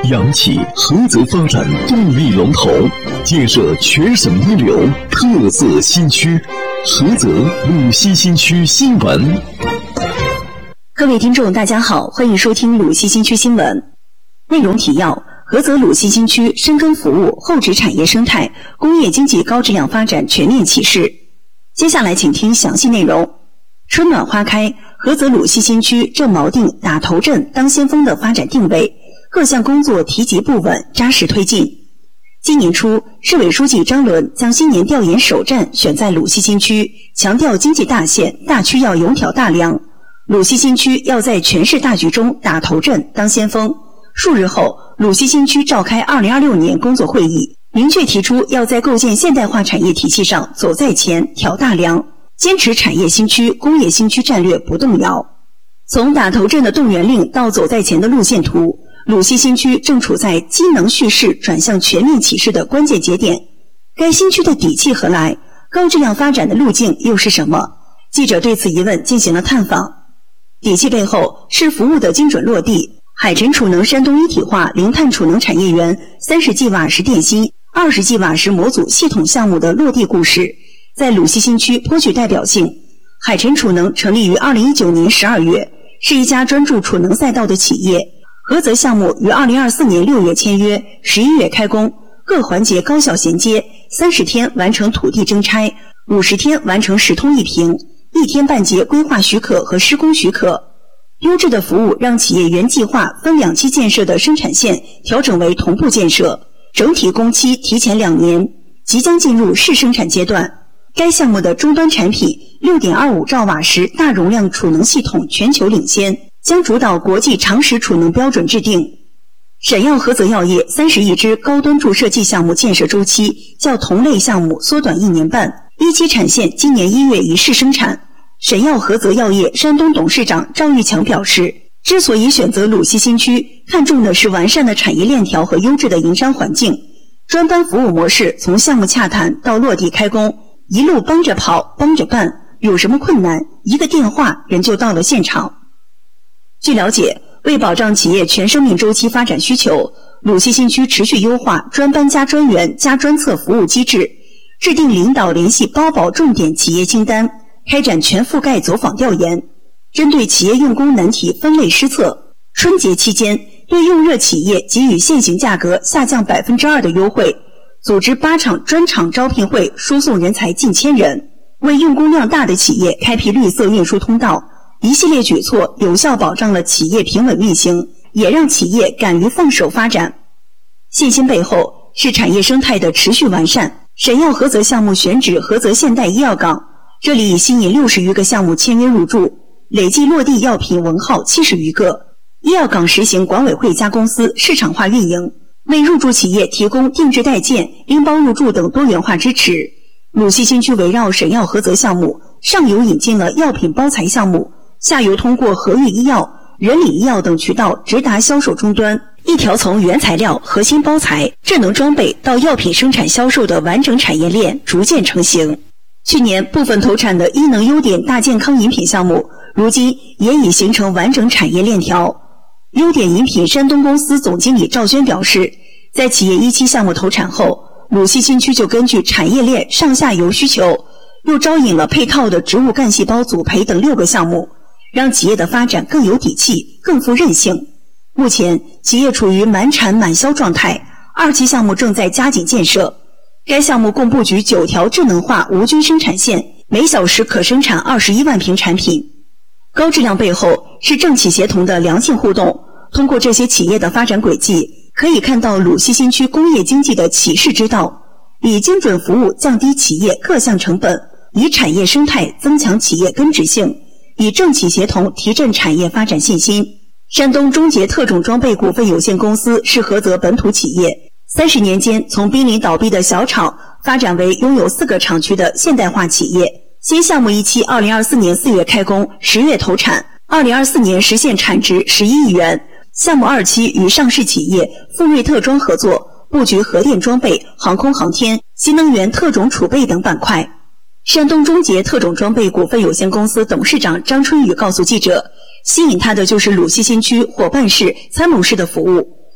央企菏泽发展动力龙头，建设全省一流特色新区。菏泽鲁西新区新闻。 各位听众大家好，欢迎收听鲁西新区新闻。内容提要：菏泽鲁西新区深耕服务、厚植产业生态、工业经济高质量发展全面启示。接下来请听详细内容。春暖花开，菏泽鲁西新区正锚定打头阵、当先锋的发展定位，各项工作提及不稳，扎实推进。今年初，市委书记张伦将新年调研首站选在鲁西新区，强调经济大县、大区要勇挑大梁，鲁西新区要在全市大局中打头阵、当先锋。数日后，鲁西新区召开2026年工作会议，明确提出要在构建现代化产业体系上走在前、挑大梁，坚持产业新区、工业新区战略不动摇。从打头阵的动员令到走在前的路线图，鲁西新区正处在机能蓄势转向全面启示的关键节点。该新区的底气何来？高质量发展的路径又是什么？记者对此疑问进行了探访。底气背后是服务的精准落地，海晨储能山东一体化零碳储能产业园30吉瓦时电芯、20吉瓦时模组系统项目的落地故事，在鲁西新区颇具代表性。海晨储能成立于2019年12月，是一家专注储能赛道的企业。菏泽项目于2024年6月签约，11月开工，各环节高效衔接，30天完成土地征拆，50天完成10通1平，1天办结规划许可和施工许可。优质的服务让企业原计划分2期建设的生产线调整为同步建设，整体工期提前2年，即将进入试生产阶段。该项目的终端产品 6.25 兆瓦时大容量储能系统全球领先，将主导国际长时储能标准制定。沈耀菏泽药业30亿支高端注射剂项目建设周期较同类项目缩短1年半，1期产线今年1月一试生产。沈耀菏泽药业山东董事长赵玉强表示，之所以选择鲁西新区，看重的是完善的产业链条和优质的营商环境。专班服务模式从项目洽谈到落地开工，一路帮着跑，帮着办，有什么困难，一个电话人就到了现场。据了解，为保障企业全生命周期发展需求，鲁西新区持续优化专班加专员加专测服务机制，制定领导联系包保重点企业清单，开展全覆盖走访调研，针对企业用工难题分类施策。春节期间，对用热企业给予现行价格下降 2% 的优惠，组织8场专场招聘会，输送人才近1000人，为用工量大的企业开辟绿色运输通道。一系列举措有效保障了企业平稳运行，也让企业敢于放手发展。信心背后是产业生态的持续完善。沈耀菏泽项目选址菏泽现代医药港，这里已吸引60余个项目签约入驻，累计落地药品文号70余个。医药港实行管委会加公司市场化运营，为入驻企业提供定制代建、拎包入驻等多元化支持。鲁西新区围绕沈耀菏泽项目，上游引进了药品包材项目，下游通过和裕医药、仁理医药等渠道直达销售终端，一条从原材料、核心包材、智能装备到药品生产销售的完整产业链逐渐成型。去年部分投产的医能优点大健康饮品项目，如今也已形成完整产业链条。优点饮品山东公司总经理赵娟表示，在企业1期项目投产后，鲁西新区就根据产业链上下游需求，又招引了配套的植物干细胞组培等6个项目，让企业的发展更有底气，更富韧性。目前企业处于满产满销状态，2期项目正在加紧建设。该项目共布局9条智能化无菌生产线，每小时可生产21万瓶产品。高质量背后是政企协同的良性互动，通过这些企业的发展轨迹，可以看到鲁西新区工业经济的启示之道，以精准服务降低企业各项成本，以产业生态增强企业根植性，以政企协同提振产业发展信心。山东中捷特种装备股份有限公司是菏泽本土企业，30年间从濒临倒闭的小厂发展为拥有4个厂区的现代化企业。新项目1期2024年4月开工，10月投产，2024年实现产值11亿元。项目2期与上市企业富瑞特装合作，布局核电装备、航空航天、新能源特种储备等板块。山东中捷特种装备股份有限公司董事长张春雨告诉记者，吸引他的就是鲁西新区伙伴式、参谋式的服务。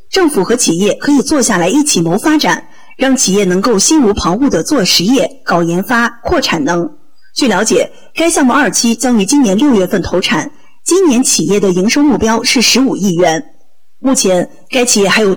政府和企业可以坐下来一起谋发展，让企业能够心无旁骛地做实业、搞研发、扩产能。据了解，该项目2期将于今年6月份投产，今年企业的营收目标是15亿元。目前，该企业还有